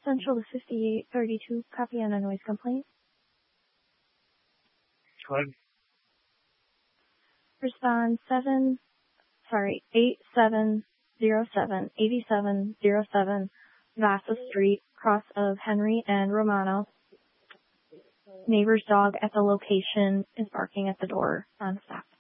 Central to 5832, copy on a noise complaint. Go ahead. Respond 8707 Vasa Street, cross of Henry and Romano. Neighbor's dog at the location is barking at the door nonstop.